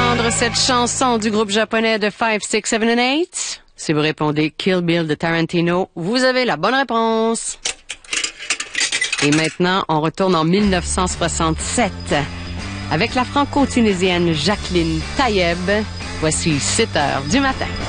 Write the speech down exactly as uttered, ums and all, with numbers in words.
entendre cette chanson du groupe japonais de five, six, seven and eight? Si vous répondez Kill Bill de Tarantino, vous avez la bonne réponse. Et maintenant, on retourne en mille neuf cent soixante-sept avec la franco-tunisienne Jacqueline Tayeb. Voici sept heures du matin.